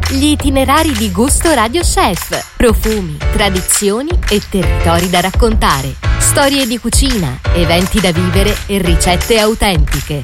Gli itinerari di gusto Radio Chef. Profumi, tradizioni e territori da raccontare. Storie di cucina, eventi da vivere e ricette autentiche.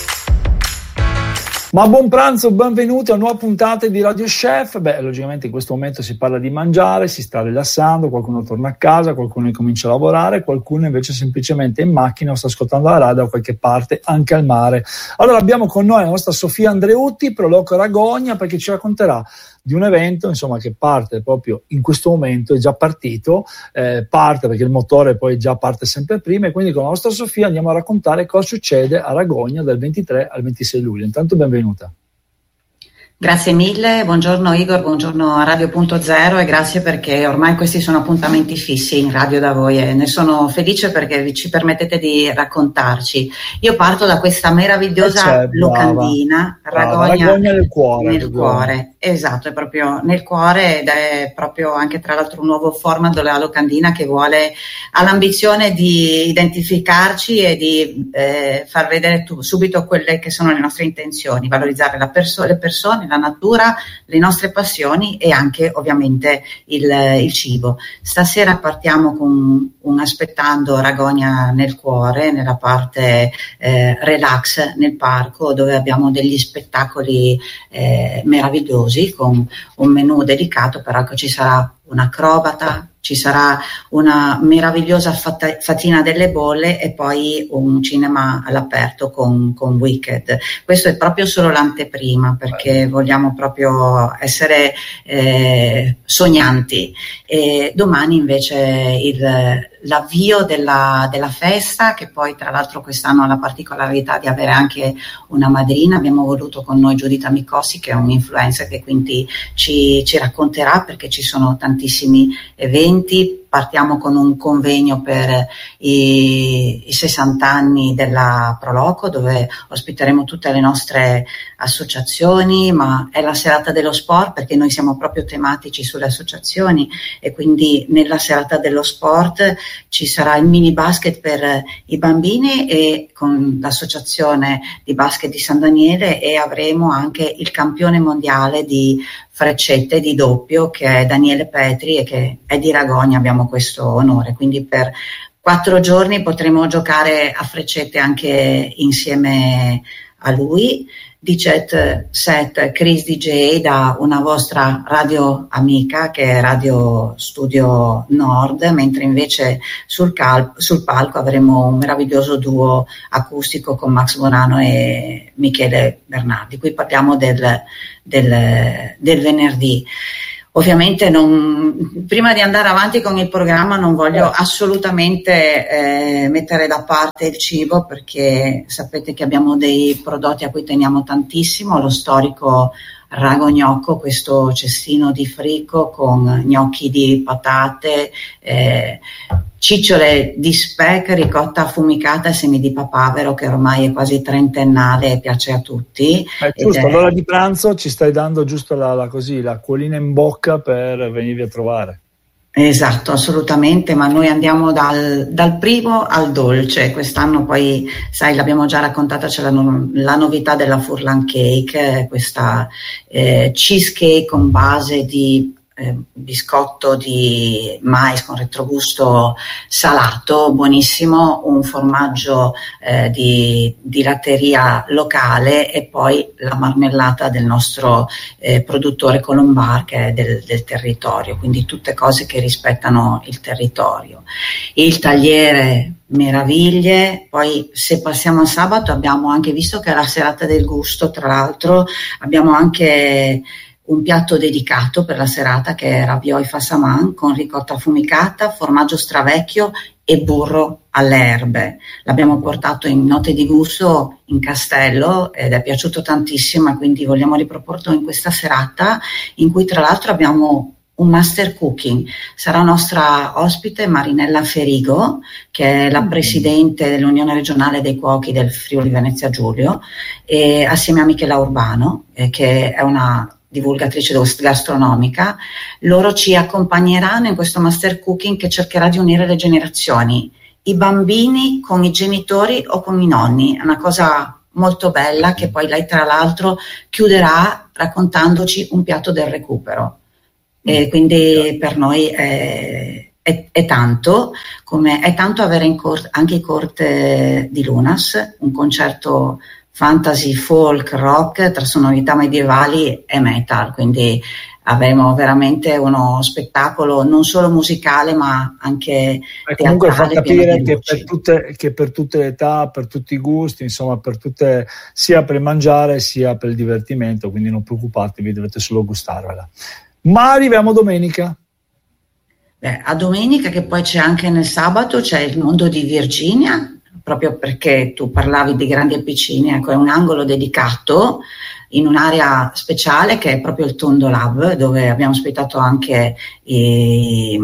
Ma buon pranzo, benvenuti a nuova puntata di Radio Chef. Logicamente in questo momento si parla di mangiare, si sta rilassando, qualcuno torna a casa, qualcuno comincia a lavorare, qualcuno invece semplicemente in macchina o sta ascoltando la radio da qualche parte, anche al mare. Allora abbiamo con noi la nostra Sofia Andreutti, Proloco Ragogna, perché ci racconterà di un evento che parte proprio in questo momento, è già partito, parte perché il motore poi già parte sempre prima, e quindi con la nostra Sofia andiamo a raccontare cosa succede a Ragogna dal 23 al 26 luglio. Intanto benvenuta. Grazie mille, buongiorno Igor, buongiorno a Radio.0 e grazie perché ormai questi sono appuntamenti fissi in radio da voi e ne sono felice perché ci permettete di raccontarci. Io parto da questa meravigliosa locandina, Ragogna nel cuore. Nel cuore, esatto, è proprio nel cuore ed è proprio anche tra l'altro un nuovo format della locandina che ha l'ambizione di identificarci e di far vedere subito quelle che sono le nostre intenzioni, valorizzare le persone, la natura, le nostre passioni e anche ovviamente il cibo. Stasera partiamo con un aspettando Ragogna nel cuore, nella parte relax nel parco, dove abbiamo degli spettacoli meravigliosi con un menù dedicato, però che ci sarà un acrobata, ci sarà una meravigliosa fatina delle bolle e poi un cinema all'aperto con Wicked. Questo è proprio solo l'anteprima perché vogliamo proprio essere sognanti. E domani invece l'avvio della festa, che poi tra l'altro quest'anno ha la particolarità di avere anche una madrina. Abbiamo voluto con noi Giuditta Micossi, che è un influencer che quindi ci racconterà, perché ci sono tantissimi eventi. Partiamo con un convegno per i 60 anni della Proloco, dove ospiteremo tutte le nostre associazioni, ma è la serata dello sport perché noi siamo proprio tematici sulle associazioni, e quindi nella serata dello sport ci sarà il mini basket per i bambini e con l'associazione di basket di San Daniele, e avremo anche il campione mondiale di freccette di doppio, che è Daniele Petri e che è di Ragogna. Abbiamo questo onore, quindi per 4 giorni potremo giocare a freccette anche insieme a lui. DJ set Chris DJ da una vostra radio amica che è Radio Studio Nord, mentre invece sul palco avremo un meraviglioso duo acustico con Max Bonanno e Michele Bernardi. Qui parliamo del venerdì. Ovviamente prima di andare avanti con il programma non voglio assolutamente mettere da parte il cibo, perché sapete che abbiamo dei prodotti a cui teniamo tantissimo, lo storico Ragognocco, questo cestino di frico con gnocchi di patate, cicciole di speck, ricotta affumicata e semi di papavero, che ormai è quasi trentennale e piace a tutti. Giusto, all'ora di pranzo ci stai dando giusto l'acquolina in bocca per venirvi a trovare. Esatto, assolutamente, ma noi andiamo dal primo al dolce. Quest'anno poi, sai, l'abbiamo già raccontata, c'è la novità della Furlan Cake, questa cheesecake con base di biscotto di mais con retrogusto salato, buonissimo, un formaggio di latteria locale e poi la marmellata del nostro produttore Colombar, che è del territorio, quindi tutte cose che rispettano il territorio. Il tagliere meraviglie. Poi se passiamo al sabato abbiamo anche, visto che è la serata del gusto, tra l'altro abbiamo anche un piatto dedicato per la serata che è ravioli Fassaman con ricotta affumicata, formaggio stravecchio e burro alle erbe. L'abbiamo portato in note di gusto in castello ed è piaciuto tantissimo, e quindi vogliamo riproporlo in questa serata, in cui tra l'altro abbiamo un master cooking. Sarà nostra ospite Marinella Ferigo, che è la presidente dell'Unione Regionale dei Cuochi del Friuli Venezia Giulio, e assieme a Michela Urbano, che è una divulgatrice gastronomica. Loro ci accompagneranno in questo master cooking che cercherà di unire le generazioni, i bambini con i genitori o con i nonni. È una cosa molto bella, che poi lei tra l'altro chiuderà raccontandoci un piatto del recupero. E quindi per noi è tanto, come è tanto avere anche i corte di Lunas, un concerto fantasy, folk, rock tra sonorità medievali e metal, quindi avremo veramente uno spettacolo non solo musicale ma anche comunque fa capire che per tutte le età, per tutti i gusti, insomma per tutte, sia per il mangiare sia per il divertimento, quindi non preoccupatevi, dovete solo gustarvela. Ma arriviamo domenica. A domenica, che poi c'è anche nel sabato, c'è il mondo di Virginia, proprio perché tu parlavi di grandi e piccini, ecco, è un angolo dedicato in un'area speciale che è proprio il Tondo Lab, dove abbiamo ospitato anche il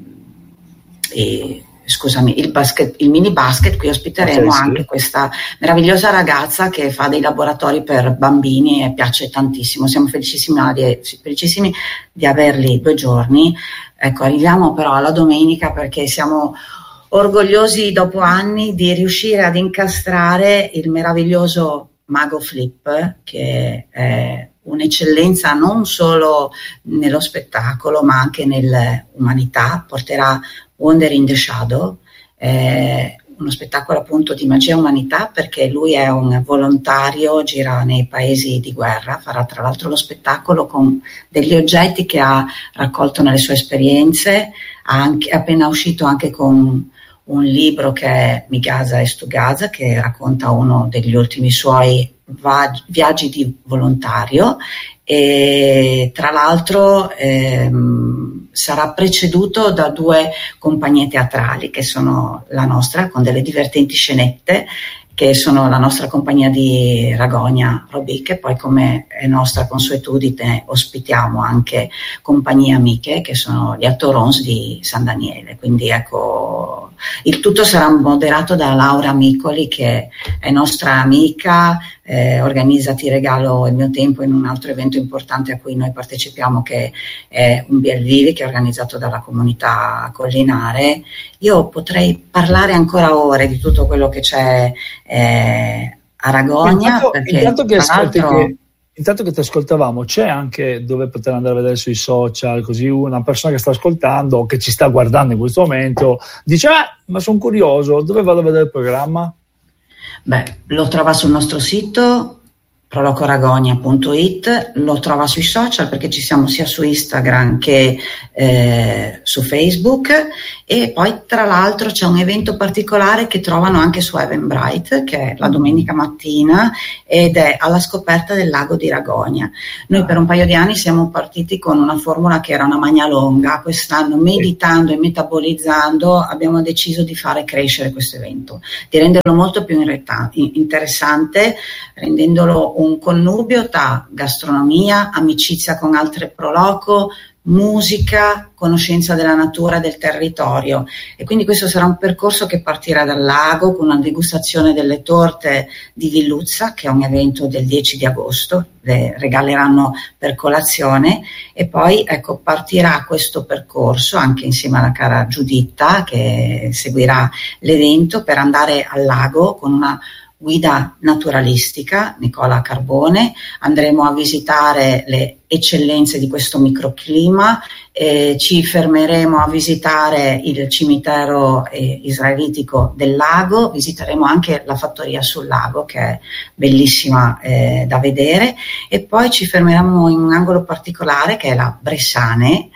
mini basket. Qui ospiteremo anche questa meravigliosa ragazza che fa dei laboratori per bambini e piace tantissimo. Siamo felicissimi di averli 2 giorni. Ecco, arriviamo però alla domenica perché siamo orgogliosi dopo anni di riuscire ad incastrare il meraviglioso Mago Flip, che è un'eccellenza non solo nello spettacolo ma anche nell'umanità. Porterà Wonder in the Shadow, uno spettacolo appunto di magia e umanità, perché lui è un volontario, gira nei paesi di guerra, farà tra l'altro lo spettacolo con degli oggetti che ha raccolto nelle sue esperienze, è appena uscito anche con un libro che è Mi Gaza e Stu Gaza, che racconta uno degli ultimi suoi viaggi di volontario, e tra l'altro sarà preceduto da 2 compagnie teatrali che sono la nostra, con delle divertenti scenette, che sono la nostra compagnia di Ragogna Robic, e poi, come è nostra consuetudine, ospitiamo anche compagnie amiche che sono gli Attorons di San Daniele. Quindi ecco, il tutto sarà moderato da Laura Micoli, che è nostra amica, organizza Ti regalo il mio tempo, in un altro evento importante a cui noi partecipiamo, che è un Biel Vivi, che è organizzato dalla comunità collinare. Io potrei parlare ancora ore di tutto quello che c'è a Ragogna. Intanto che ti ascoltavamo, c'è anche dove poter andare a vedere sui social, così una persona che sta ascoltando o che ci sta guardando in questo momento dice: ma sono curioso, dove vado a vedere il programma? Lo trova sul nostro sito prolocoragogna.it, lo trova sui social, perché ci siamo sia su Instagram che su Facebook, e poi tra l'altro c'è un evento particolare che trovano anche su Eventbrite, che è la domenica mattina, ed è alla scoperta del lago di Ragogna. Noi per un paio di anni siamo partiti con una formula che era una magna longa. Quest'anno, meditando e metabolizzando, abbiamo deciso di fare crescere questo evento, di renderlo molto più interessante, rendendolo un connubio tra gastronomia, amicizia con altre pro loco, musica, conoscenza della natura, del territorio. E quindi questo sarà un percorso che partirà dal lago, con una degustazione delle torte di Villuzza, che è un evento del 10 di agosto, le regaleranno per colazione, e poi ecco, partirà questo percorso anche insieme alla cara Giuditta, che seguirà l'evento, per andare al lago con una guida naturalistica, Nicola Carbone. Andremo a visitare le eccellenze di questo microclima, ci fermeremo a visitare il cimitero israelitico del lago, visiteremo anche la fattoria sul lago, che è bellissima da vedere, e poi ci fermeremo in un angolo particolare che è la Bressane,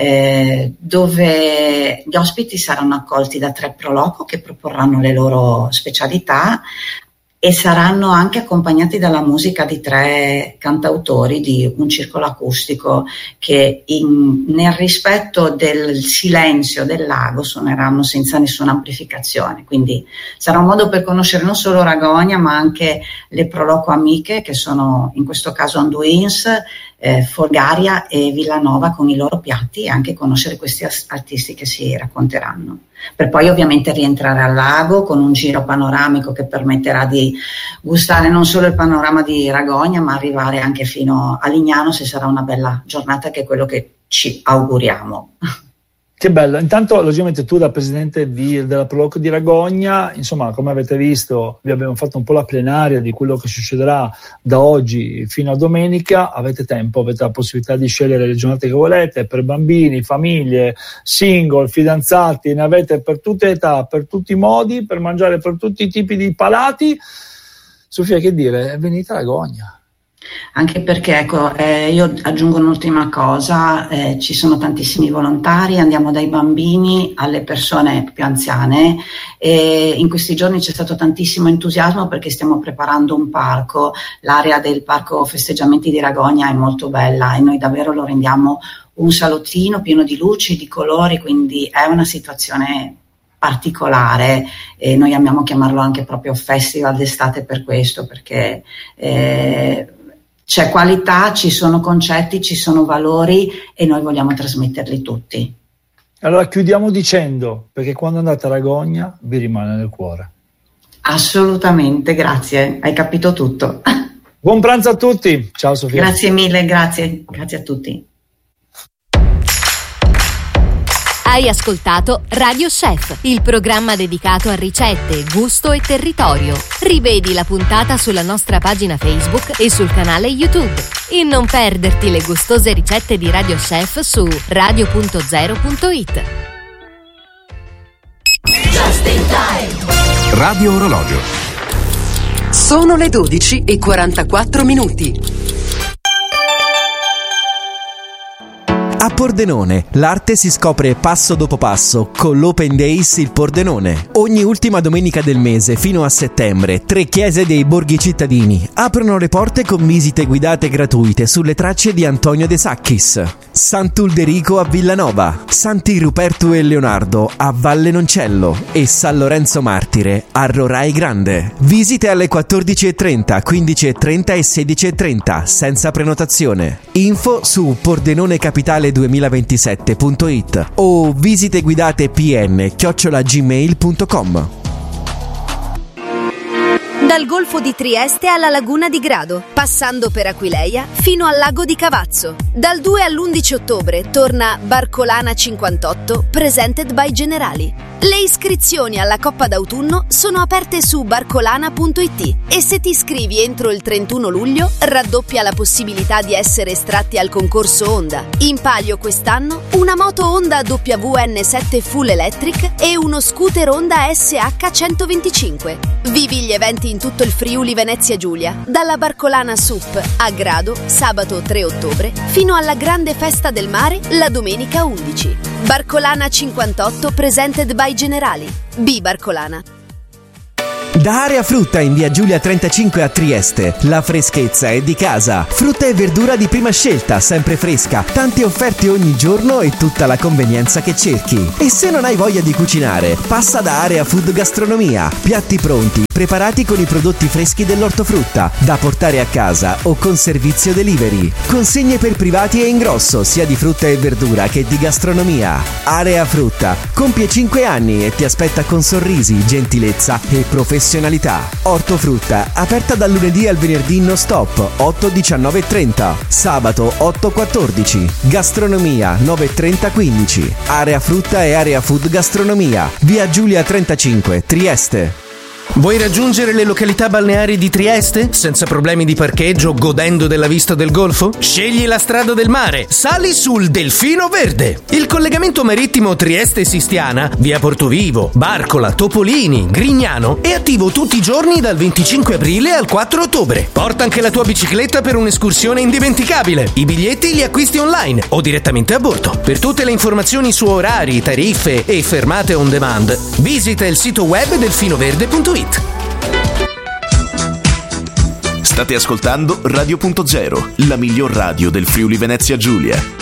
dove gli ospiti saranno accolti da 3 pro loco che proporranno le loro specialità, e saranno anche accompagnati dalla musica di 3 cantautori di un circolo acustico che, nel rispetto del silenzio del lago, suoneranno senza nessuna amplificazione. Quindi sarà un modo per conoscere non solo Ragogna ma anche le proloco amiche, che sono in questo caso Anduins, Folgaria e Villanova, con i loro piatti, e anche conoscere questi artisti che si racconteranno, per poi ovviamente rientrare al lago con un giro panoramico che permetterà di gustare non solo il panorama di Ragogna ma arrivare anche fino a Lignano, se sarà una bella giornata, che è quello che ci auguriamo. Che bello. Intanto, logicamente, tu da presidente della Proloco di Ragogna, insomma, come avete visto, vi abbiamo fatto un po' la plenaria di quello che succederà da oggi fino a domenica. Avete tempo, avete la possibilità di scegliere le giornate che volete, per bambini, famiglie, single, fidanzati, ne avete per tutte le età, per tutti i modi, per mangiare per tutti i tipi di palati. Sofia, che dire? Venite a Ragogna. Anche perché, ecco, io aggiungo un'ultima cosa, ci sono tantissimi volontari, andiamo dai bambini alle persone più anziane, e in questi giorni c'è stato tantissimo entusiasmo perché stiamo preparando un parco. L'area del parco festeggiamenti di Ragogna è molto bella e noi davvero lo rendiamo un salottino pieno di luci, di colori, quindi è una situazione particolare e noi amiamo chiamarlo anche proprio festival d'estate per questo, perché c'è qualità, ci sono concetti, ci sono valori e noi vogliamo trasmetterli tutti. Allora chiudiamo dicendo, perché quando andate a Ragogna vi rimane nel cuore. Assolutamente, grazie, hai capito tutto. Buon pranzo a tutti, ciao Sofia. Grazie mille, grazie a tutti. Hai ascoltato Radio Chef, il programma dedicato a ricette, gusto e territorio. Rivedi la puntata sulla nostra pagina Facebook e sul canale YouTube. E non perderti le gustose ricette di Radio Chef su radio.0.it. Just in time. Radio Orologio. Sono le 12:44. A Pordenone, l'arte si scopre passo dopo passo con l'Open Days il Pordenone. Ogni ultima domenica del mese fino a settembre, 3 chiese dei borghi cittadini aprono le porte con visite guidate gratuite sulle tracce di Antonio De Sacchis. Sant'Ulderico a Villanova, Santi Ruperto e Leonardo a Valle Noncello e San Lorenzo Martire a Rorai Grande. Visite alle 14:30, 15:30 e 16:30 senza prenotazione. Info su pordenonecapitale2027.it o visite guidate pn@gmail.com. Dal Golfo di Trieste alla Laguna di Grado, passando per Aquileia fino al lago di Cavazzo. Dal 2 all'11 ottobre torna Barcolana 58, presented by Generali. Le iscrizioni alla Coppa d'autunno sono aperte su barcolana.it e se ti iscrivi entro il 31 luglio raddoppia la possibilità di essere estratti al concorso Honda. In palio quest'anno una moto Honda WN7 Full Electric e uno scooter Honda SH 125. Vivi gli eventi in tutto il Friuli Venezia Giulia, dalla Barcolana Sup a Grado sabato 3 ottobre fino alla grande festa del mare la domenica 11. Barcolana 58 presented by Generali. B Barcolana. Da Area Frutta in via Giulia 35 a Trieste, la freschezza è di casa. Frutta e verdura di prima scelta, sempre fresca, tante offerte ogni giorno e tutta la convenienza che cerchi. E se non hai voglia di cucinare, passa da Area Food Gastronomia. Piatti pronti, preparati con i prodotti freschi dell'ortofrutta, da portare a casa o con servizio delivery. Consegne per privati e ingrosso, sia di frutta e verdura che di gastronomia. Area Frutta compie 5 anni e ti aspetta con sorrisi, gentilezza e professionalità. Ortofrutta, aperta dal lunedì al venerdì non stop, 8, 19 e 30. Sabato 8, 14. Gastronomia 9, 30, 15. Area Frutta e Area Food Gastronomia. Via Giulia 35, Trieste. Vuoi raggiungere le località balneari di Trieste senza problemi di parcheggio, godendo della vista del golfo? Scegli la strada del mare, sali sul Delfino Verde. Il collegamento marittimo Trieste-Sistiana, via Portovivo, Barcola, Topolini, Grignano è attivo tutti i giorni dal 25 aprile al 4 ottobre. Porta anche la tua bicicletta per un'escursione indimenticabile. I biglietti li acquisti online o direttamente a bordo. Per tutte le informazioni su orari, tariffe e fermate on demand, visita il sito web delfinoverde.it. State ascoltando Radio.0, la miglior radio del Friuli Venezia Giulia.